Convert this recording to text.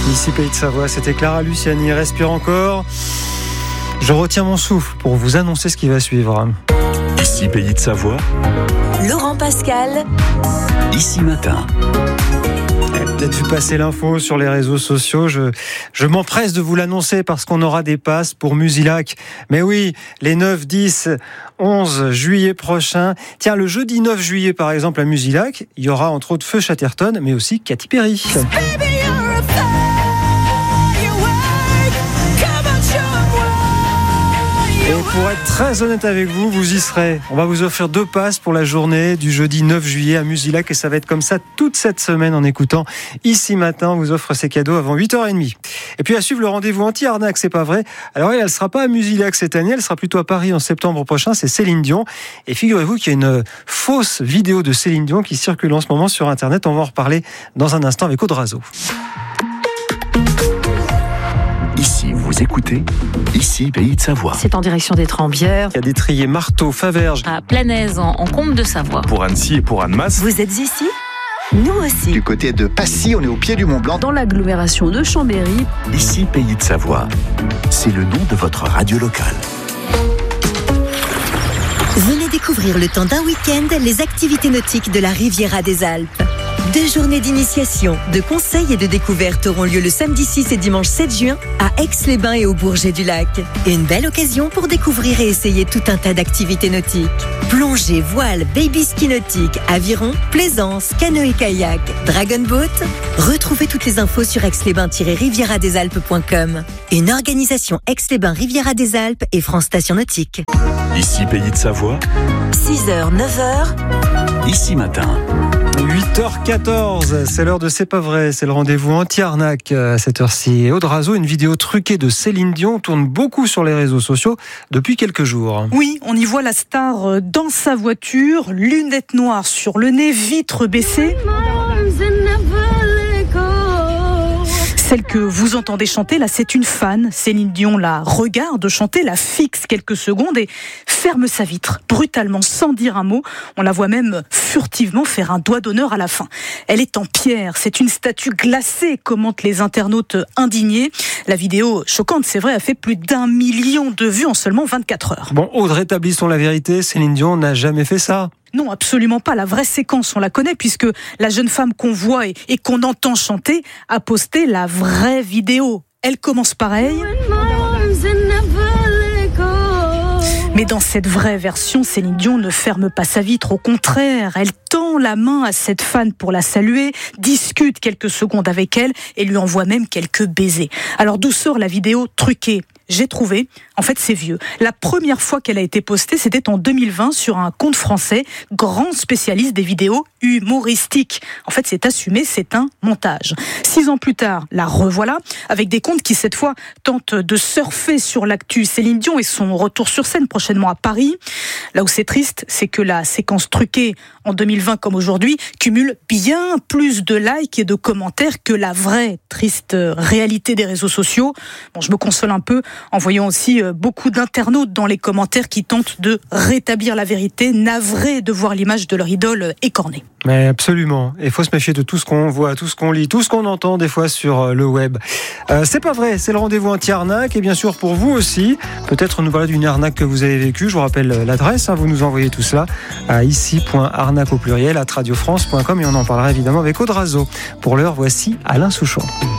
Ici Pays de Savoie, c'était Clara Luciani. Respire encore. Je retiens mon souffle pour vous annoncer ce qui va suivre. Ici Pays de Savoie. Laurent Pascal. Ici Matin. Peut-être vu passer l'info sur les réseaux sociaux. Je m'empresse de vous l'annoncer parce qu'on aura des passes pour Musilac. Mais oui, les 9, 10, 11 juillet prochains. Tiens, le jeudi 9 juillet, par exemple, à Musilac, il y aura entre autres Feu Chatterton, mais aussi Katy Perry. Et pour être très honnête avec vous, vous y serez. On va vous offrir 2 passes pour la journée du jeudi 9 juillet à Musilac et ça va être comme ça toute cette semaine en écoutant Ici Matin. On vous offre ces cadeaux avant 8h30. Et puis à suivre le rendez-vous anti-arnaque, c'est pas vrai. Alors elle sera pas à Musilac cette année, elle sera plutôt à Paris en septembre prochain, c'est Céline Dion. Et figurez-vous qu'il y a une fausse vidéo de Céline Dion qui circule en ce moment sur Internet. On va en reparler dans un instant avec Audrazo. Ici, vous écoutez Ici Pays de Savoie. C'est en direction des Trembières. Il y a des triers, Marteau, Faverges. À Planaise, en Comte de Savoie. Pour Annecy et pour Annemasse. Vous êtes ici ? Nous aussi. Du côté de Passy, on est au pied du Mont Blanc. Dans l'agglomération de Chambéry. Ici Pays de Savoie. C'est le nom de votre radio locale. Venez découvrir le temps d'un week-end les activités nautiques de la Riviera des Alpes. 2 journées d'initiation, de conseils et de découvertes auront lieu le samedi 6 et dimanche 7 juin à Aix-les-Bains et au Bourget-du-Lac. Une belle occasion pour découvrir et essayer tout un tas d'activités nautiques. Plongée, voile, baby ski nautique, aviron, plaisance, canoë-kayak, dragon boat. Retrouvez toutes les infos sur aix-les-bains-riviera-des-alpes.com. Une organisation Aix-les-Bains Riviera des Alpes et France Station Nautique. Ici Pays de Savoie. 6h, 9h. Ici Matin. 8h14, c'est l'heure de C'est pas vrai, c'est le rendez-vous anti-arnaque à cette heure-ci. Et Audrazo, une vidéo truquée de Céline Dion tourne beaucoup sur les réseaux sociaux depuis quelques jours. Oui, on y voit la star dans sa voiture, lunettes noires sur le nez, vitres baissées. Celle que vous entendez chanter, là, c'est une fan. Céline Dion la regarde chanter, la fixe quelques secondes et ferme sa vitre, brutalement, sans dire un mot. On la voit même furtivement faire un doigt d'honneur à la fin. Elle est en pierre, c'est une statue glacée, commentent les internautes indignés. La vidéo, choquante, c'est vrai, a fait plus d'1 million de vues en seulement 24 heures. Bon, Aude, rétablissons la vérité, Céline Dion n'a jamais fait ça. Non, absolument pas. La vraie séquence, on la connaît puisque la jeune femme qu'on voit et qu'on entend chanter a posté la vraie vidéo. Elle commence pareil. Mais dans cette vraie version, Céline Dion ne ferme pas sa vitre. Au contraire, elle tend la main à cette fan pour la saluer, discute quelques secondes avec elle et lui envoie même quelques baisers. Alors d'où sort la vidéo truquée ? J'ai trouvé, en fait c'est vieux. La première fois qu'elle a été postée, c'était en 2020 sur un compte français, grand spécialiste des vidéos humoristiques. En fait c'est assumé, c'est un montage. 6 ans plus tard, la revoilà, avec des comptes qui cette fois tentent de surfer sur l'actu Céline Dion et son retour sur scène prochainement à Paris. Là où c'est triste, c'est que la séquence truquée en 2020 comme aujourd'hui cumule bien plus de likes et de commentaires que la vraie triste réalité des réseaux sociaux. Bon, je me console un peu en voyant aussi beaucoup d'internautes dans les commentaires qui tentent de rétablir la vérité, navrés de voir l'image de leur idole écornée. Mais absolument, il faut se méfier de tout ce qu'on voit, tout ce qu'on lit, tout ce qu'on entend des fois sur le web. C'est pas vrai, c'est le rendez-vous anti-arnaque et bien sûr pour vous aussi, peut-être nous parler d'une arnaque que vous avez vécue. Je vous rappelle l'adresse, vous nous envoyez tout cela à ici.arnaque@radiofrance.com et on en parlera évidemment avec Audrazo. Pour l'heure, voici Alain Souchon.